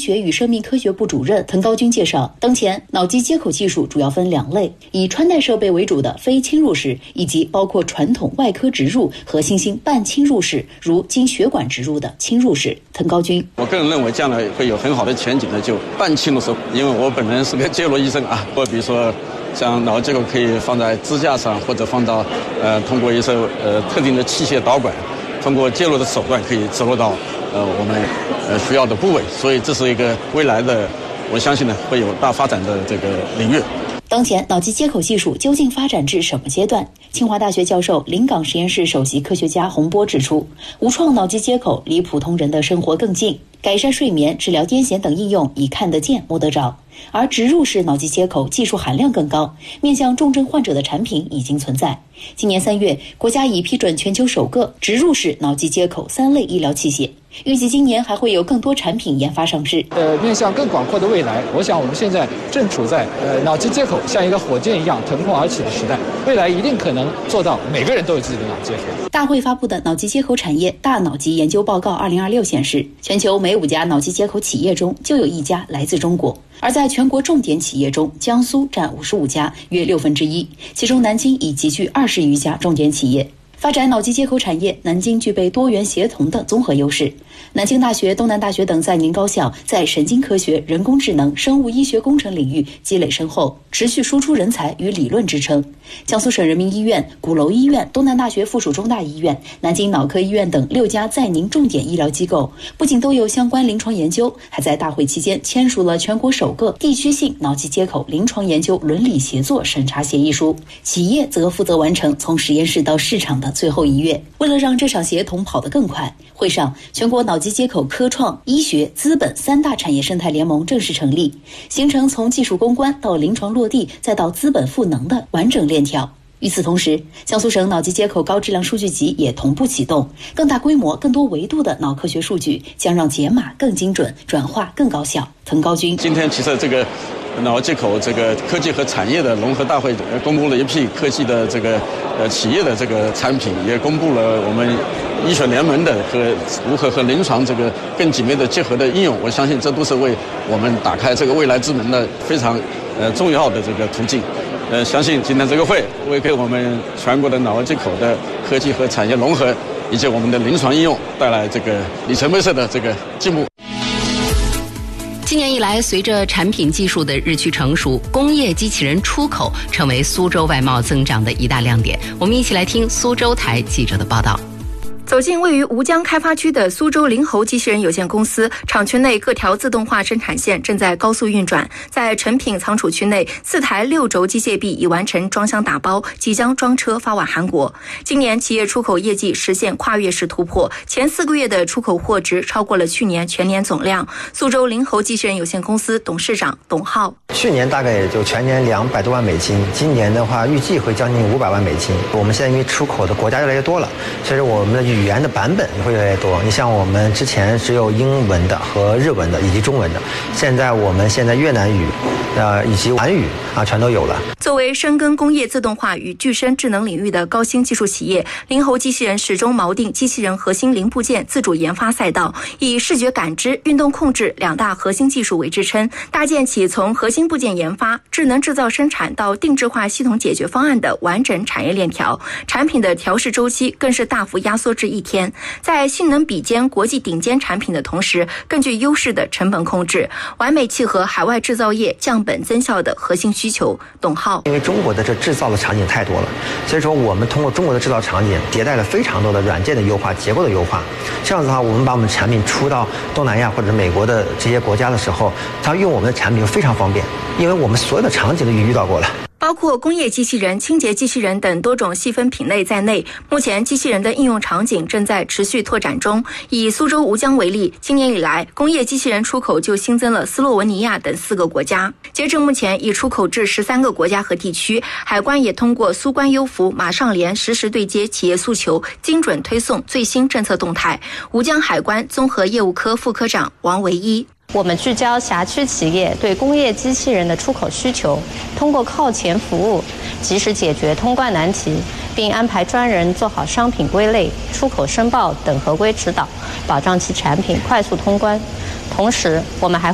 学与生命科学部主任滕高军介绍，当前脑机接口技术主要分2类，以穿戴设备为主的非侵入式，以及包括传统外科植入和新兴半侵入式，如经血管植入的侵入式。滕高军： 我个人认为将来会有很好的前景的，就半侵入式，因为我本人是个介入医生啊，或比如说像脑接口可以放在支架上，或者放到通过一些特定的器械导管，通过介入的手段可以植入到我们需要的部位，所以这是一个未来的，我相信呢会有大发展的这个领域。 当前脑机接口技术究竟发展至什么阶段？清华大学教授临港实验室首席科学家洪波指出，无创脑机接口离普通人的生活更近，改善睡眠、治疗癫痫等应用已看得见摸得着。而植入式脑机接口技术含量更高，面向重症患者的产品已经存在。今年3月，国家已批准全球首个植入式脑机接口3类医疗器械，预计今年还会有更多产品研发上市。 面向更广阔的未来，我想我们现在正处在脑机接口像一个火箭一样腾空而起的时代，未来一定可能做到每个人都有自己的脑接口。 大会发布的脑机接口产业大脑机研究报告2026显示，全球每5家脑机接口企业中就有1家来自中国。而在全国重点企业中，江苏占55家，约1/6，其中南京已集聚20余家重点企业。发展脑机接口产业，南京具备多元协同的综合优势。南京大学、东南大学等在宁高校在神经科学、人工智能、生物医学工程领域积累深厚，持续输出人才与理论支撑。江苏省人民医院、鼓楼医院、东南大学附属中大医院、南京脑科医院等6家在宁重点医疗机构，不仅都有相关临床研究，还在大会期间签署了全国首个地区性脑机接口临床研究伦理协作审查协议书。企业则负责完成从实验室到市场的最后1跃。为了让这场协同跑得更快，会上全国脑机接口科创、医学、资本3大产业生态联盟正式成立，形成从技术攻关到临床落地再到资本赋能的完整链条。与此同时，江苏省脑机接口高质量数据集也同步启动，更大规模、更多维度的脑科学数据将让解码更精准，转化更高效。滕高军： 今天其实这个脑接口这个科技和产业的融合大会公布了一批科技的这个企业的这个产品，也公布了我们医学联盟的和如何和临床这个更紧密的结合的应用。我相信这都是为我们打开这个未来之门的非常重要的这个途径。相信今天这个会会给我们全国的脑接口的科技和产业融合以及我们的临床应用带来这个里程碑式的这个进步。 今年以来，随着产品技术的日趋成熟，工业机器人出口成为苏州外贸增长的一大亮点。我们一起来听苏州台记者的报道。 走进位于吴江开发区的苏州灵猴机器人有限公司，厂区内各条自动化生产线正在高速运转。在成品仓储区内，4台6轴机械臂已完成装箱打包，即将装车发往韩国。今年企业出口业绩实现跨越式突破，前4个月的出口货值超过了去年全年总量。苏州灵猴机器人有限公司董事长董浩： 去年大概也就全年200多万美金，今年的话预计会将近500万美金。我们现在因为出口的国家越来越多了，所以我们的语言的版本也会越来越多。你像我们之前只有英文的和日文的以及中文的，现在我们越南语以及韩语全都有了。 作为深耕工业自动化与具身智能领域的高新技术企业，灵猴机器人始终锚定机器人核心零部件自主研发赛道，以视觉感知、运动控制2大核心技术为支撑，搭建起从核心部件研发、智能制造生产到定制化系统解决方案的完整产业链条。产品的调试周期更是大幅压缩至1天，在性能比肩国际顶尖产品的同时，更具优势的成本控制，完美契合海外制造业降本增效的核心需求。董浩： 因为中国的这制造的场景太多了，所以说我们通过中国的制造场景迭代了非常多的软件的优化、结构的优化。这样子的话，我们把我们产品出到东南亚或者美国的这些国家的时候，它用我们的产品就非常方便，因为我们所有的场景都遇到过了。 包括工业机器人、清洁机器人等多种细分品类在内，目前机器人的应用场景正在持续拓展中。以苏州吴江为例，今年以来，工业机器人出口就新增了斯洛文尼亚等4个国家。截至目前，已出口至13个国家和地区。海关也通过苏关优服马上联实时对接企业诉求，精准推送最新政策动态。吴江海关综合业务科副科长王维一： 我们聚焦辖区企业对工业机器人的出口需求，通过靠前服务，及时解决通关难题，并安排专人做好商品归类、出口申报等合规指导，保障其产品快速通关。同时，我们还